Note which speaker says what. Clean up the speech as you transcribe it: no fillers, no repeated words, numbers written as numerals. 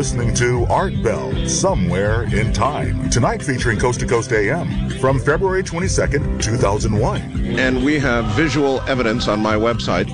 Speaker 1: listening to Art Bell, Somewhere in Time. Tonight featuring Coast to Coast AM from February 22nd, 2001.
Speaker 2: And we have visual evidence on my website.